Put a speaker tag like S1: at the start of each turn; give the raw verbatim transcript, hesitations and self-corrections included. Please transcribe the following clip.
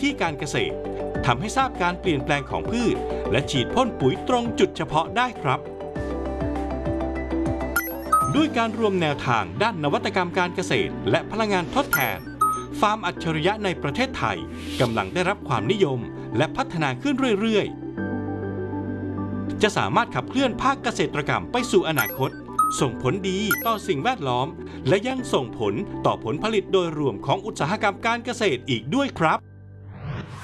S1: ที่การเกษตรทำให้ทราบการเปลี่ยนแปลงของพืชและฉีดพ่นปุ๋ยตรงจุดเฉพาะได้ครับด้วยการรวมแนวทางด้านนวัตกรรมการเกษตรและพลังงานทดแทนฟาร์มอัจฉริยะในประเทศไทยกำลังได้รับความนิยมและพัฒนาขึ้นเรื่อยๆจะสามารถขับเคลื่อนภาคเกษตรกรรมไปสู่อนาคตส่งผลดีต่อสิ่งแวดล้อมและยังส่งผลต่อผลผลิตโดยรวมของอุตสาหกรรมการเกษตรอีกด้วยครับ